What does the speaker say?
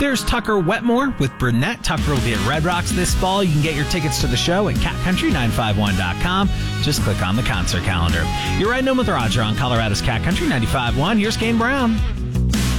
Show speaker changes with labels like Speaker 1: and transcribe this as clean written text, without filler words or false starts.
Speaker 1: There's Tucker Wetmore with Brunette. Tucker will be at Red Rocks this fall. You can get your tickets to the show at catcountry951.com. Just click on the concert calendar. You're riding home with Roger on Colorado's Cat Country 95.1. Here's Kane Brown.